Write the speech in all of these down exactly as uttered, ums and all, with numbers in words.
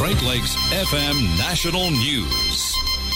Great Lakes F M National News.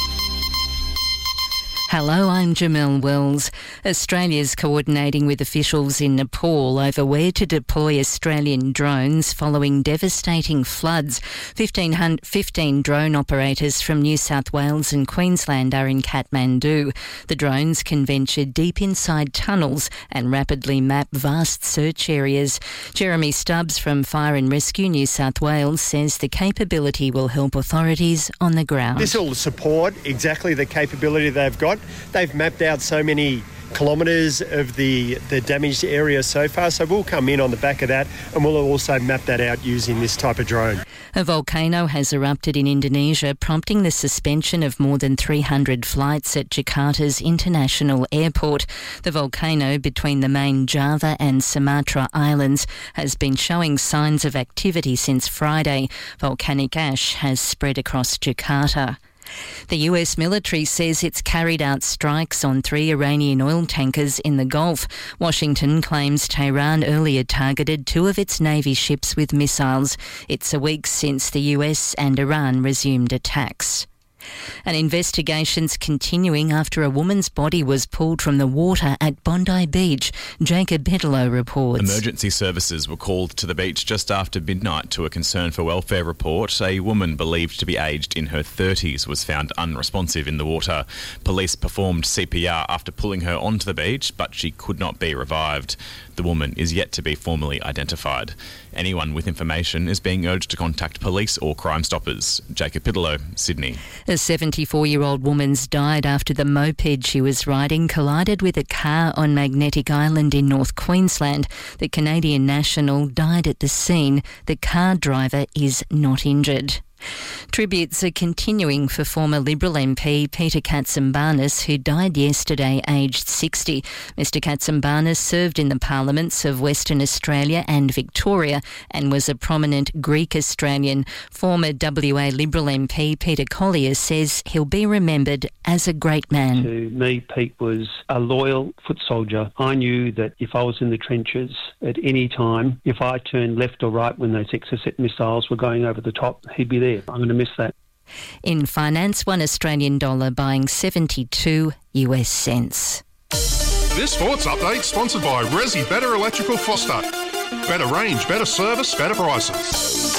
Hello, I'm Jamel Wells. Australia's coordinating with officials in Nepal over where to deploy Australian drones following devastating floods. fifteen, fifteen drone operators from New South Wales and Queensland are in Kathmandu. The drones can venture deep inside tunnels and rapidly map vast search areas. Jeremy Stubbs from Fire and Rescue New South Wales says the capability will help authorities on the ground. This will support exactly the capability they've got. They've mapped out so many kilometres of the, the damaged area so far, so we'll come in on the back of that and we'll also map that out using this type of drone. A volcano has erupted in Indonesia, prompting the suspension of more than three hundred flights at Jakarta's international airport. The volcano between the main Java and Sumatra islands has been showing signs of activity since Friday. Volcanic ash has spread across Jakarta. The U S military says it's carried out strikes on three Iranian oil tankers in the Gulf. Washington claims Tehran earlier targeted two of its Navy ships with missiles. It's a week since the U S and Iran resumed attacks. An investigation's continuing after a woman's body was pulled from the water at Bondi Beach. Jacob Bigelow reports. Emergency services were called to the beach just after midnight to a concern for welfare report. A woman believed to be aged in her thirties was found unresponsive in the water. Police performed C P R after pulling her onto the beach, but she could not be revived. The woman is yet to be formally identified. Anyone with information is being urged to contact police or Crime Stoppers. Jacob Bigelow, Sydney. A seventy-four-year-old woman's died after the moped she was riding collided with a car on Magnetic Island in North Queensland. The Canadian national died at the scene. The car driver is not injured. Tributes are continuing for former Liberal M P Peter Katsambanis, who died yesterday aged sixty. Mister Katsambanis served in the parliaments of Western Australia and Victoria and was a prominent Greek Australian. Former W A Liberal M P Peter Collier says he'll be remembered as a great man. To me, Pete was a loyal foot soldier. I knew that if I was in the trenches at any time, if I turned left or right when those Exocet missiles were going over the top, he'd be there. I'm going to miss that. In finance, one Australian dollar buying seventy-two U S cents. This sports update sponsored by Resi Better Electrical Foster. Better range, better service, better prices.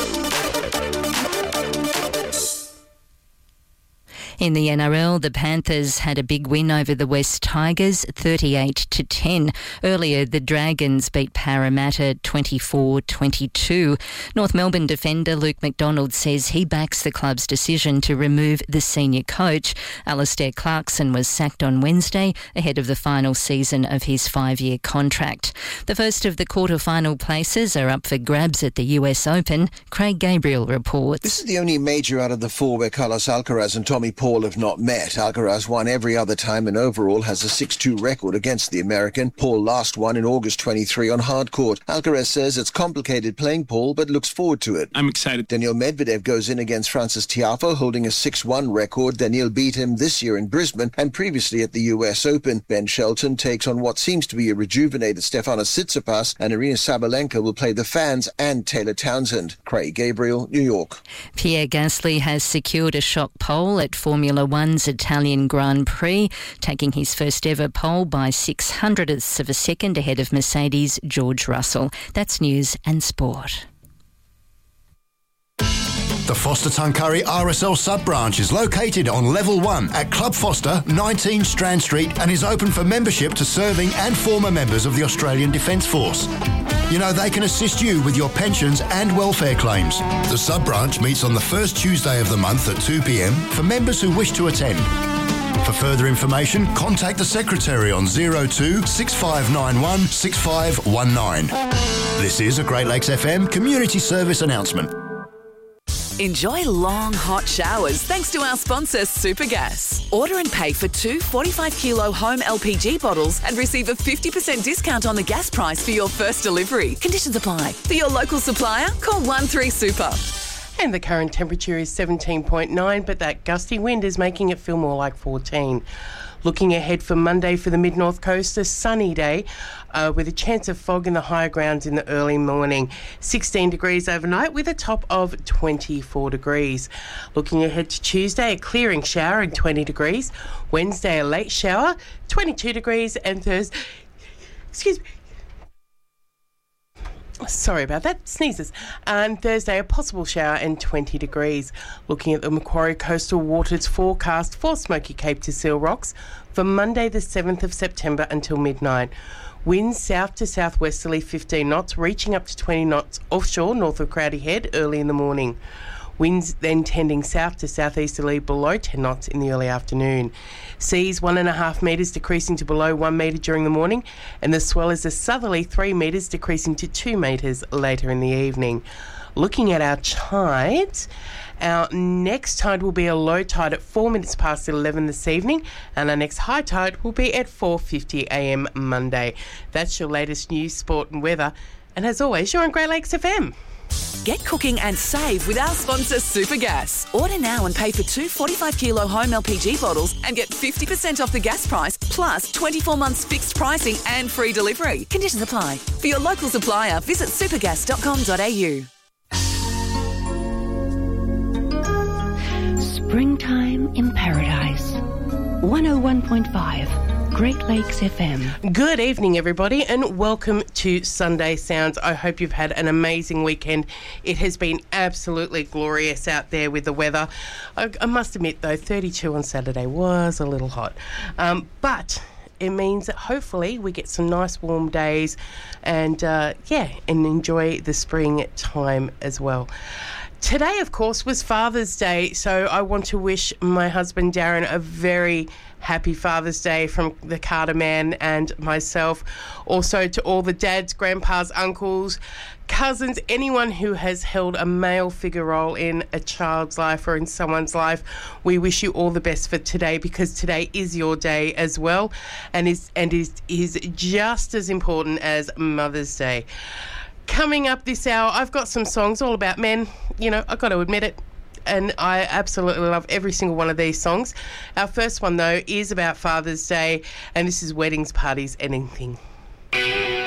In the N R L, the Panthers had a big win over the West Tigers, thirty-eight to ten. Earlier, the Dragons beat Parramatta twenty-four twenty-two. North Melbourne defender Luke McDonald says he backs the club's decision to remove the senior coach. Alistair Clarkson was sacked on Wednesday ahead of the final season of his five-year contract. The first of the quarter-final places are up for grabs at the U S Open. Craig Gabriel reports. This is the only major out of the four where Carlos Alcaraz and Tommy Paul have not met. Alcaraz won every other time and overall has a six two record against the American. Paul last won in August twenty-three on hard court. Alcaraz says it's complicated playing Paul but looks forward to it. I'm excited. Daniil Medvedev goes in against Francis Tiafoe holding a six one record. Daniil beat him this year in Brisbane and previously at the U S Open. Ben Shelton takes on what seems to be a rejuvenated Stefanos Tsitsipas, and Arina Sabalenka will play the fans and Taylor Townsend. Craig Gabriel, New York. Pierre Gasly has secured a shock pole at Formula One's Italian Grand Prix, taking his first ever pole by six hundredths of a second ahead of Mercedes' George Russell. That's news and sport. The Foster Tuncurry R S L sub-branch is located on Level one at Club Foster, nineteen Strand Street, and is open for membership to serving and former members of the Australian Defence Force. You know, they can assist you with your pensions and welfare claims. The sub-branch meets on the first Tuesday of the month at two p m for members who wish to attend. For further information, contact the Secretary on zero two six five nine one six five one nine. This is a Great Lakes F M community service announcement. Enjoy long, hot showers thanks to our sponsor, Supergas. Order and pay for two forty-five kilo home L P G bottles and receive a fifty percent discount on the gas price for your first delivery. Conditions apply. For your local supplier, call one three super. And the current temperature is seventeen point nine, but that gusty wind is making it feel more like fourteen. Looking ahead for Monday for the mid-north coast, a sunny day uh, with a chance of fog in the higher grounds in the early morning. sixteen degrees overnight with a top of twenty-four degrees. Looking ahead to Tuesday, a clearing shower and twenty degrees. Wednesday, a late shower, twenty-two degrees. And Thursday, excuse me, sorry about that, sneezes. And Thursday, a possible shower and twenty degrees. Looking at the Macquarie Coastal Waters forecast for Smoky Cape to Seal Rocks for Monday the seventh of September until midnight. Winds south to southwesterly fifteen knots, reaching up to twenty knots offshore north of Crowdy Head early in the morning. Winds then tending south to southeasterly below ten knots in the early afternoon. Seas one and a half metres decreasing to below one metre during the morning, and the swell is a southerly three metres decreasing to two metres later in the evening. Looking at our tides, our next tide will be a low tide at four minutes past eleven this evening, and our next high tide will be at four fifty a m Monday. That's your latest news, sport and weather. And as always, you're on Great Lakes F M. Get cooking and save with our sponsor Supergas. Order now and pay for two forty-five kilo home L P G bottles and get fifty percent off the gas price, plus twenty-four months fixed pricing and free delivery. Conditions apply. For your local supplier, visit supergas dot com dot a u. Springtime in Paradise. one oh one point five Great Lakes F M. Good evening, everybody, and welcome to Sunday Sounds. I hope you've had an amazing weekend. It has been absolutely glorious out there with the weather. I, I must admit, though, thirty-two on Saturday was a little hot. Um, but it means that hopefully we get some nice warm days and, uh, yeah, and enjoy the spring time as well. Today, of course, was Father's Day, so I want to wish my husband Darren a very happy Father's Day from the Carter Man and myself. Also to all the dads, grandpas, uncles, cousins, anyone who has held a male figure role in a child's life or in someone's life, we wish you all the best for today, because today is your day as well, and is and is is just as important as Mother's Day. Coming up this hour, I've got some songs all about men. You know, I've got to admit it. And I absolutely love every single one of these songs. Our first one, though, is about Father's Day, and this is Weddings, Parties, Anything.